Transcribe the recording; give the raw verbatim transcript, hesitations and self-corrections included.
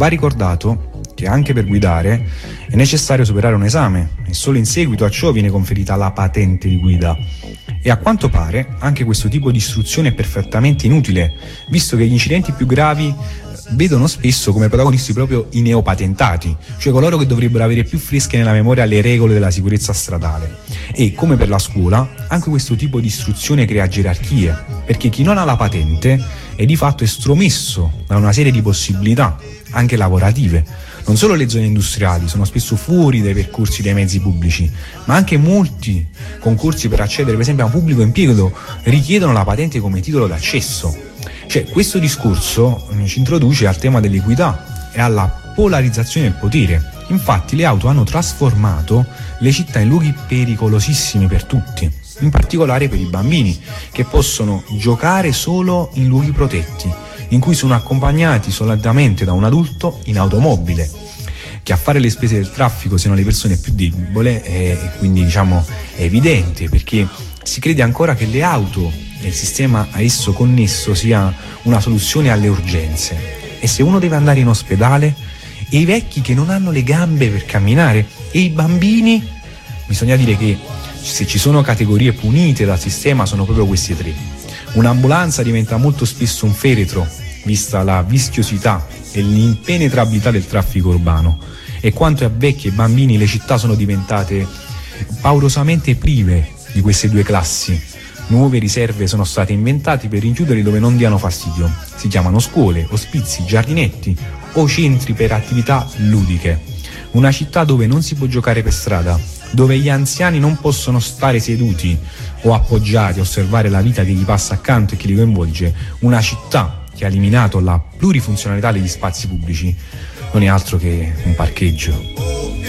Va ricordato che anche per guidare è necessario superare un esame e solo in seguito a ciò viene conferita la patente di guida. E a quanto pare anche questo tipo di istruzione è perfettamente inutile, visto che gli incidenti più gravi vedono spesso come protagonisti proprio i neopatentati, cioè coloro che dovrebbero avere più fresche nella memoria le regole della sicurezza stradale. E come per la scuola, anche questo tipo di istruzione crea gerarchie, perché chi non ha la patente è di fatto estromesso da una serie di possibilità, anche lavorative. Non solo le zone industriali sono spesso fuori dai percorsi dei mezzi pubblici, ma anche molti concorsi per accedere per esempio a un pubblico impiego richiedono la patente come titolo d'accesso. Cioè, questo discorso ci introduce al tema dell'equità e alla polarizzazione del potere. Infatti le auto hanno trasformato le città in luoghi pericolosissimi per tutti, in particolare per i bambini, che possono giocare solo in luoghi protetti, in cui sono accompagnati solitamente da un adulto in automobile. Che a fare le spese del traffico siano le persone più deboli è quindi diciamo è evidente, perché si crede ancora che le auto e il sistema a esso connesso sia una soluzione alle urgenze. E se uno deve andare in ospedale, e i vecchi che non hanno le gambe per camminare, e i bambini, bisogna dire che se ci sono categorie punite dal sistema sono proprio questi tre. Un'ambulanza diventa molto spesso un feretro, vista la vischiosità e l'impenetrabilità del traffico urbano, e quanto a vecchi e bambini le città sono diventate paurosamente prive di queste due classi. Nuove riserve sono state inventate per rinchiuderli dove non diano fastidio. Si chiamano scuole, ospizi, giardinetti o centri per attività ludiche. Una città dove non si può giocare per strada, dove gli anziani non possono stare seduti o appoggiati a osservare la vita che gli passa accanto e che li coinvolge. Una città che ha eliminato la plurifunzionalità degli spazi pubblici non è altro che un parcheggio.